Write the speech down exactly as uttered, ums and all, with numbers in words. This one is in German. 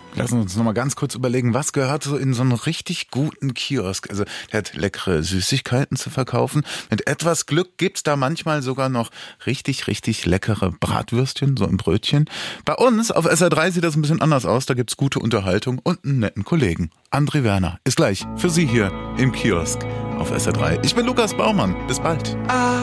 Lassen wir uns noch mal ganz kurz überlegen, was gehört so in so einen richtig guten Kiosk? Also der hat leckere Süßigkeiten zu verkaufen. Mit etwas Glück gibt's da manchmal sogar noch richtig, richtig leckere Bratwürstchen, so im Brötchen. Bei uns auf S R drei sieht das ein bisschen anders aus. Da gibt's gute Unterhaltung und einen netten Kollegen. André Werner ist gleich für Sie hier im Kiosk auf S R drei. Ich bin Lukas Baumann. Bis bald.